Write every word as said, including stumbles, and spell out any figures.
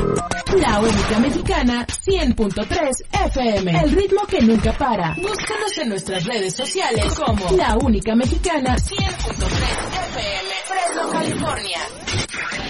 La única mexicana cien punto tres F M. El ritmo que nunca para. Búscanos en nuestras redes sociales como La única mexicana cien punto tres F M. Fresno, California.